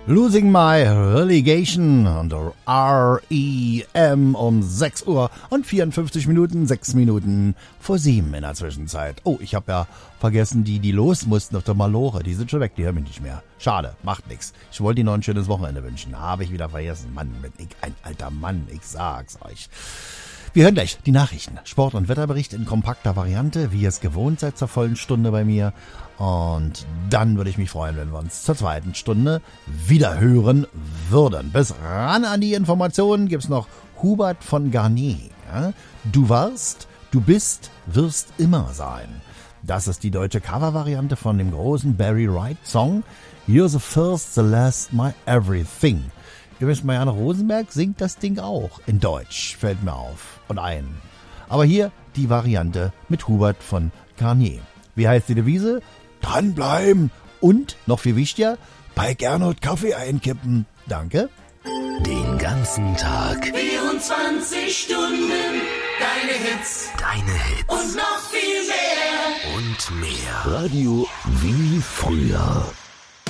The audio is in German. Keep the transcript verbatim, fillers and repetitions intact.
Losing My Relegation unter R E M um sechs Uhr und vierundfünfzig Minuten, sechs Minuten vor sieben in der Zwischenzeit. Oh, ich habe ja vergessen, die, die los mussten auf der Malore, die sind schon weg, die hören mich nicht mehr. Schade, macht nix. Ich wollte ihnen noch ein schönes Wochenende wünschen, habe ich wieder vergessen. Mann, bin ich ein alter Mann, ich sag's euch. Wir hören gleich die Nachrichten, Sport- und Wetterbericht in kompakter Variante, wie ihr es gewohnt seid zur vollen Stunde bei mir. Und dann würde ich mich freuen, wenn wir uns zur zweiten Stunde wieder hören würden. Bis ran an die Informationen gibt's noch Hubert von Garnier. Ja? Du warst, du bist, wirst immer sein. Das ist die deutsche Covervariante von dem großen Barry Wright Song You're the first, the last, my everything. Übrigens, Marianne Rosenberg singt das Ding auch in Deutsch, fällt mir auf und ein. Aber hier die Variante mit Hubert von Garnier. Wie heißt die Devise? Dranbleiben und, noch viel wichtiger, bei Gernot Kaffee einkippen. Danke. Den ganzen Tag. vierundzwanzig Stunden. Deine Hits. Deine Hits. Und noch viel mehr. Und mehr. Radio wie früher.